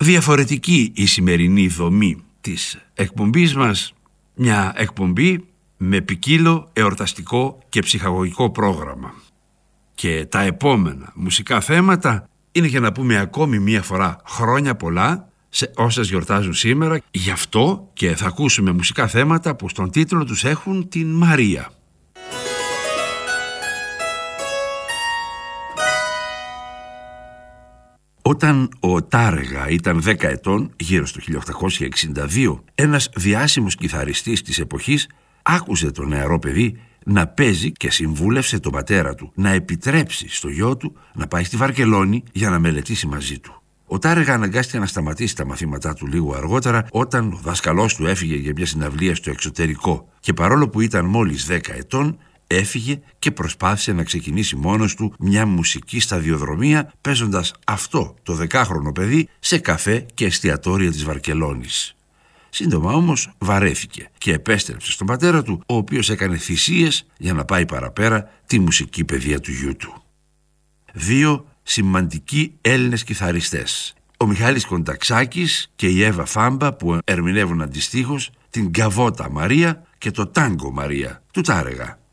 Διαφορετική η σημερινή δομή της εκπομπής μας, μια εκπομπή με ποικίλο εορταστικό και ψυχαγωγικό πρόγραμμα. Και τα επόμενα μουσικά θέματα είναι για να πούμε ακόμη μία φορά χρόνια πολλά σε όσες γιορτάζουν σήμερα. Γι' αυτό και θα ακούσουμε μουσικά θέματα που στον τίτλο τους έχουν την Μαρία. Όταν ο Τάρεγα ήταν 10 ετών, γύρω στο 1862, ένας διάσημος κιθαριστής της εποχής άκουσε το νεαρό παιδί να παίζει και συμβούλευσε τον πατέρα του να επιτρέψει στο γιο του να πάει στη Βαρκελόνη για να μελετήσει μαζί του. Ο Τάρεγα αναγκάστηκε να σταματήσει τα μαθήματά του λίγο αργότερα όταν ο δάσκαλός του έφυγε για μια συναυλία στο εξωτερικό και παρόλο που ήταν μόλις 10 ετών, έφυγε και προσπάθησε να ξεκινήσει μόνος του μια μουσική σταδιοδρομία παίζοντας αυτό το 10χρονο παιδί σε καφέ και εστιατόρια της Βαρκελόνης. Σύντομα όμως βαρέθηκε και επέστρεψε στον πατέρα του, ο οποίος έκανε θυσίες για να πάει παραπέρα τη μουσική παιδεία του γιού του. Δύο σημαντικοί Έλληνες κιθαριστές, ο Μιχάλης Κονταξάκης και η Εύα Φάμπα, που ερμηνεύουν αντιστοίχως την Γκαβότα Μαρία και το Τάγκο Μαρία του Τάρεγα.